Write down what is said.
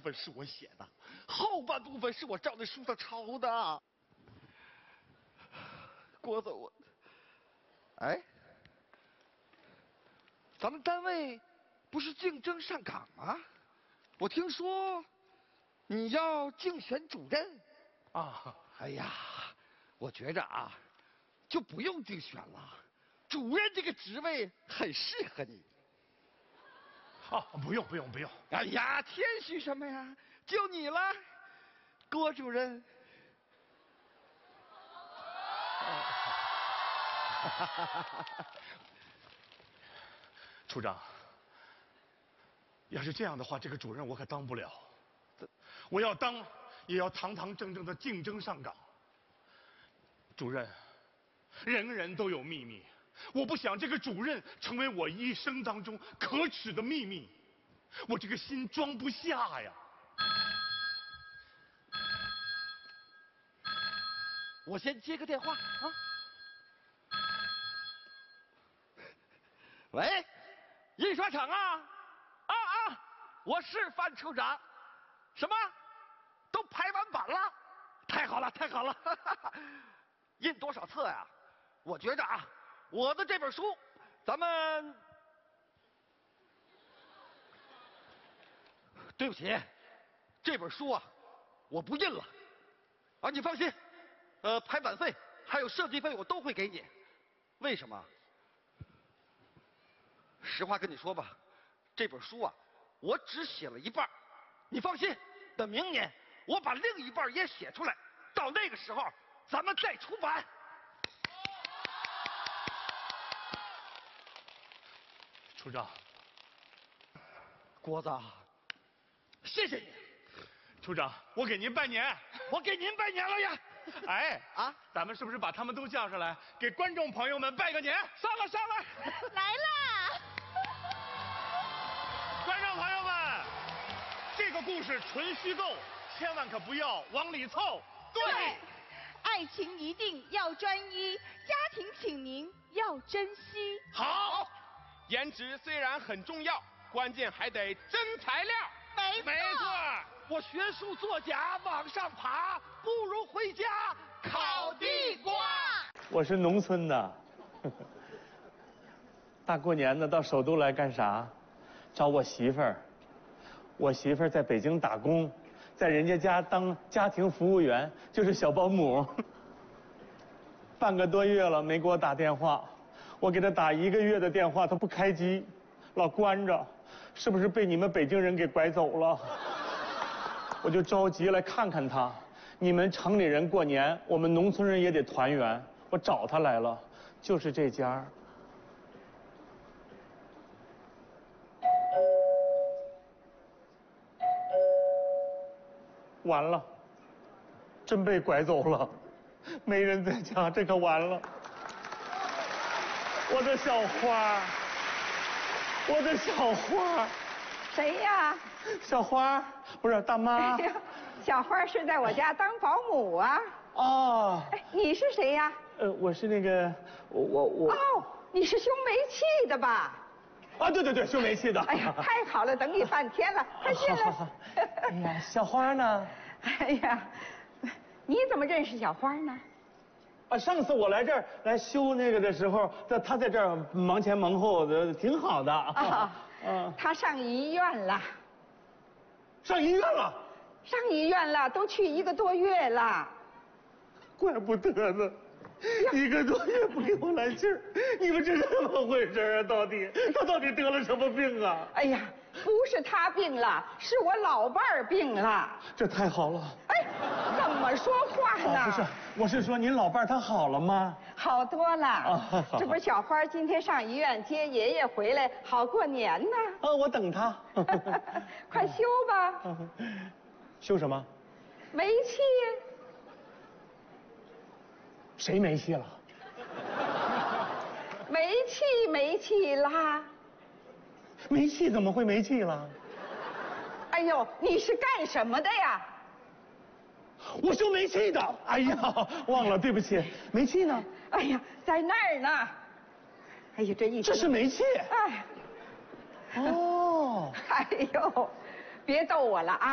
分是我写的，后半部分是我照那书上抄的。郭总，哎，咱们单位不是竞争上岗吗？我听说你要竞选主任啊。 哎呀，我觉着啊，就不用竞选了，主任这个职位很适合你。 不用。 哎呀，谦虚什么呀？就你了，郭主任。 处长，要是这样的话，这个主任我可当不了。我要当，也要堂堂正正的竞争上岗。主任，人人都有秘密，我不想这个主任成为我一生当中可耻的秘密，我这个心装不下呀。 我先接个电话啊。喂，印刷厂啊，我是范处长。什么？都排完版了？太好了，太好了！印多少册呀？我觉着啊，我的这本书，咱们……对不起，这本书啊，我不印了。啊，你放心，排版费还有设计费我都会给你。为什么？实话跟你说吧，这本书啊，我只写了一半。你放心，等明年我把另一半也写出来，到那个时候咱们再出版。 处长， 郭子，谢谢你。 处长，我给您拜年。 我给您拜年了呀！ 哎啊， 咱们是不是把他们都叫上来，给观众朋友们拜个年？ 上来！ 来啦！ 观众朋友们，这个故事纯虚构，千万可不要往里凑。 对，爱情一定要专一，家庭请您要珍惜。 好， 颜值虽然很重要，关键还得真材料。 没错。 我学术作假往上爬，不如回家烤地瓜。 我是农村的，大过年的到首都来干啥？找我媳妇儿。我媳妇儿在北京打工，在人家家当家庭服务员，就是小保姆。半个多月了没给我打电话，我给她打1个月的电话，她不开机，老关着，是不是被你们北京人给拐走了？我就着急来看看她。你们城里人过年，我们农村人也得团圆。我找她来了，就是这家。完了，真被拐走了，没人在家，这可完了。我的小花，我的小花。 谁呀？ 小花，不是大妈。 哎呀，小花是在我家当保姆啊。 哦。 哎，你是谁呀？ 我是那个，我。 哦，你是修煤气的吧？ 啊，对，修煤气的。 哎呀，太好了，等你半天了，快进来。 哎呀，小花呢？ 哎呀，你怎么认识小花呢？ 啊，上次我来这儿来修那个的时候，她在这儿忙前忙后的，挺好的。 她上医院了。 上医院了？ 上医院了，都去1个多月了。 怪不得呢，1个多月不给我来信儿，你们这是怎么回事啊？他到底得了什么病啊？ 哎呀，不是他病了，是我老伴儿病了。 这太好了。 哎，怎么说话呢？ 不是，我是说您老伴儿他好了吗？ 好多了。 好这不是小花今天上医院接爷爷回来，好过年呢。 我等他。 快修吧。 修什么？ 煤气。 谁没戏了？ 煤气啦！ 煤气怎么会没气了？ 哎呦，你是干什么的呀？ 我修煤气的。哎呀，忘了，对不起。煤气呢？ 哎呀，在那儿呢。哎呀，这是煤气。 哎。 哦。 哎呦，别逗我了啊！